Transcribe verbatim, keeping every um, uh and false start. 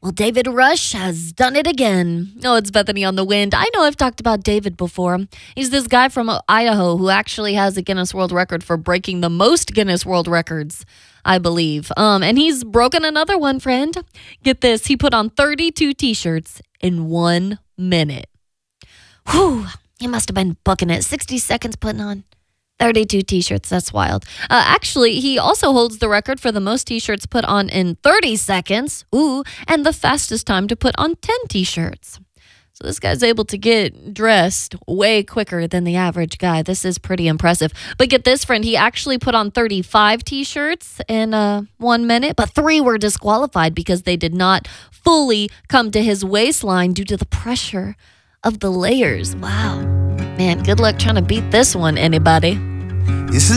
Well, David Rush has done it again. Oh, it's Bethany on the Wind. I know I've talked about David before. He's this guy from Idaho who actually has a Guinness World Record for breaking the most Guinness World Records, I believe. Um, and he's broken another one, friend. Get this. He put on thirty-two T-shirts in one minute. Whew. He must have been booking it. sixty seconds putting on thirty-two T-shirts. That's wild. Uh, actually, he also holds the record for the most T-shirts put on in thirty seconds. Ooh, and the fastest time to put on ten T-shirts. So this guy's able to get dressed way quicker than the average guy. This is pretty impressive. But get this, friend. He actually put on thirty-five T-shirts in uh, one minute, but three were disqualified because they did not fully come to his waistline due to the pressure of the layers. Wow. Man, good luck trying to beat this one, anybody. This is